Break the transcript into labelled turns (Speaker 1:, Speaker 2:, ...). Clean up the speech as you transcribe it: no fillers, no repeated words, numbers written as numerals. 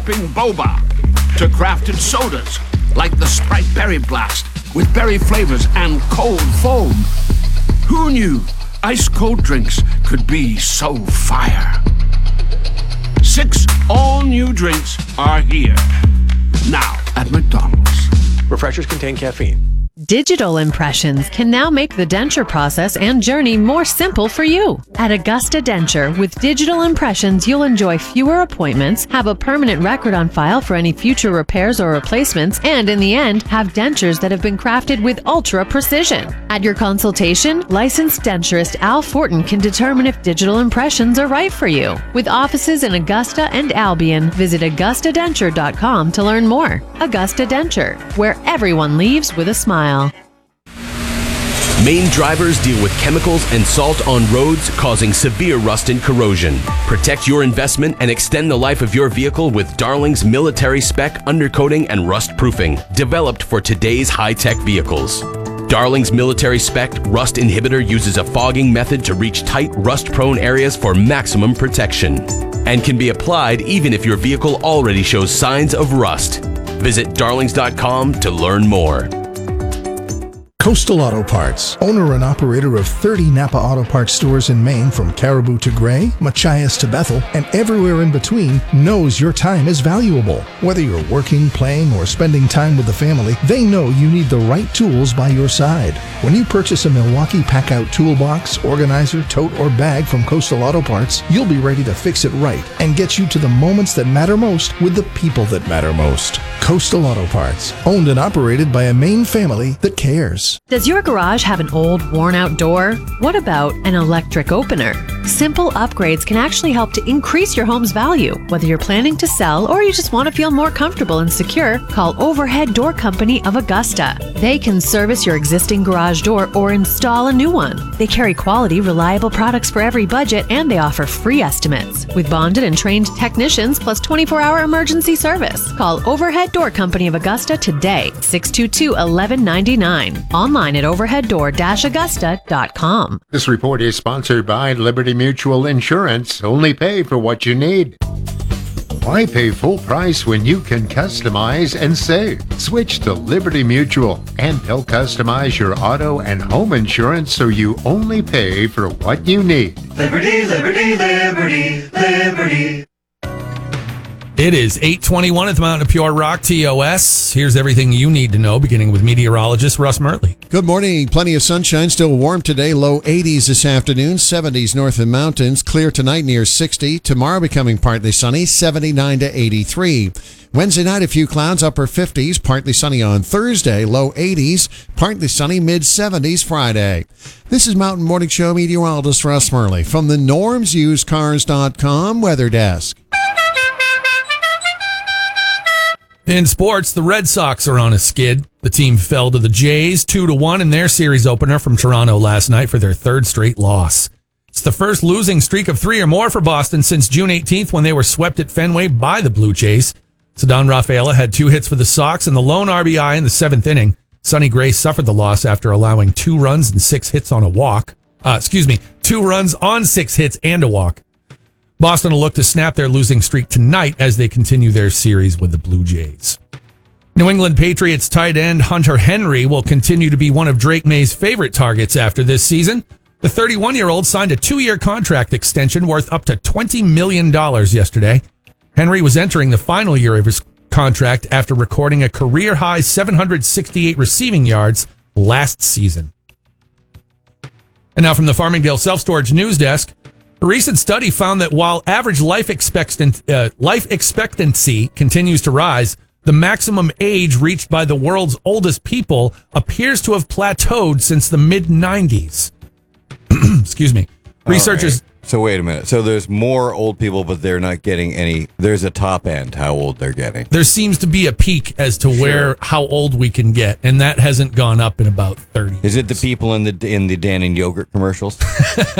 Speaker 1: Bing boba to crafted sodas like the Sprite Berry Blast with berry flavors and cold foam. Who knew ice cold drinks could be so fire? 6 all-new drinks are here now at McDonald's.
Speaker 2: Refreshers contain caffeine.
Speaker 3: Digital impressions can now make the denture process and journey more simple for you. At Augusta Denture, with digital impressions, you'll enjoy fewer appointments, have a permanent record on file for any future repairs or replacements, and in the end, have dentures that have been crafted with ultra precision. At your consultation, licensed denturist Al Fortin can determine if digital impressions are right for you. With offices in Augusta and Albion, visit AugustaDenture.com to learn more. Augusta Denture, where everyone leaves with a smile.
Speaker 4: Maine drivers deal with chemicals and salt on roads, causing severe rust and corrosion. Protect your investment and extend the life of your vehicle with Darling's military spec undercoating and rust proofing, developed for today's high-tech vehicles. Darling's military spec rust inhibitor uses a fogging method to reach tight, rust-prone areas for maximum protection, and can be applied even if your vehicle already shows signs of rust. Visit darlings.com to learn more.
Speaker 5: Coastal Auto Parts, owner and operator of 30 Napa Auto Parts stores in Maine, from Caribou to Gray, Machias to Bethel, and everywhere in between, knows your time is valuable. Whether you're working, playing, or spending time with the family, they know you need the right tools by your side. When you purchase a Milwaukee Pack-Out toolbox, organizer, tote, or bag from Coastal Auto Parts, you'll be ready to fix it right and get you to the moments that matter most with the people that matter most. Coastal Auto Parts, owned and operated by a Maine family that cares.
Speaker 3: Does your garage have an old, worn-out door? What about an electric opener? Simple upgrades can actually help to increase your home's value. Whether you're planning to sell or you just want to feel more comfortable and secure, call Overhead Door Company of Augusta. They can service your existing garage door or install a new one. They carry quality, reliable products for every budget, and they offer free estimates with bonded and trained technicians plus 24-hour emergency service. Call Overhead Door Company of Augusta today, 622-1199. Online at overheaddoor-augusta.com.
Speaker 6: This report is sponsored by Liberty Mutual Insurance. Only pay for what you need. Why pay full price when you can customize and save? Switch to Liberty Mutual, and they'll customize your auto and home insurance so you only pay for what you need.
Speaker 7: Liberty, liberty, liberty, liberty.
Speaker 8: It is 8:21 at the Mountain of Pure Rock, TOS. Here's everything you need to know, beginning with meteorologist Russ Mertley.
Speaker 9: Good morning. Plenty of sunshine. Still warm today. Low 80s this afternoon. 70s north of mountains. Clear tonight near 60. Tomorrow becoming partly sunny. 79 to 83. Wednesday night, a few clouds. Upper 50s. Partly sunny on Thursday. Low 80s. Partly sunny. Mid 70s Friday. This is Mountain Morning Show meteorologist Russ Mertley from the NormsUsedCars.com weather desk.
Speaker 8: In sports, the Red Sox are on a skid. The team fell to the Jays 2-1 in their series opener from Toronto last night for their third straight loss. It's the first losing streak of 3 or more for Boston since June 18th when they were swept at Fenway by the Blue Jays. Ceddanne Rafaela had 2 hits for the Sox and the lone RBI in the 7th inning. Sonny Gray suffered the loss after allowing 2 runs and 6 hits on a walk. 2 runs on 6 hits and a walk. Boston will look to snap their losing streak tonight as they continue their series with the Blue Jays. New England Patriots tight end Hunter Henry will continue to be one of Drake May's favorite targets after this season. The 31-year-old signed a 2-year contract extension worth up to $20 million yesterday. Henry was entering the final year of his contract after recording a career-high 768 receiving yards last season. And now from the Farmingdale Self-Storage News Desk, a recent study found that while average life expectancy continues to rise, the maximum age reached by the world's oldest people appears to have plateaued since the mid-90s. Excuse me. Researchers...
Speaker 10: Right. So wait a minute. So there's more old people, but they're not getting any... There's a top end, how old they're getting.
Speaker 8: There seems to be a peak as to how old we can get, and that hasn't gone up in about 30 years.
Speaker 10: Is it the people in the Dan and Yogurt commercials?